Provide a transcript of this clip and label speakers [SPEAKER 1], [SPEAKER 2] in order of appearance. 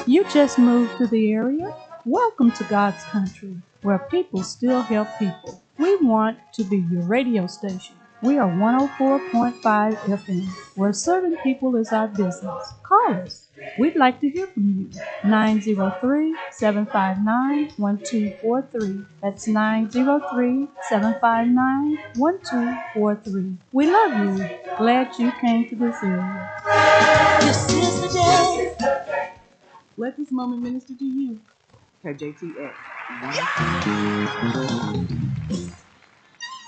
[SPEAKER 1] You just moved to the area? Welcome to God's country, where people still help people. We want to be your radio station. We are 104.5 FM, where serving people is our business. Call us. We'd like to hear from you. 903-759-1243. That's 903-759-1243. We love you. Glad you came to this area. This is the day. Let this moment minister to you. KJTX.